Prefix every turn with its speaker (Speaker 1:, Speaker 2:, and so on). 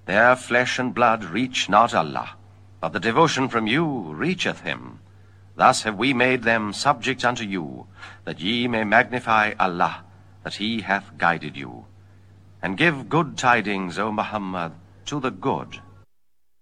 Speaker 1: Their flesh and blood reach not Allah, but the devotion from you reacheth him. Thus have we made them subject unto you, that ye may magnify Allah, that he hath guided you. And give good tidings, O Muhammad, to the good.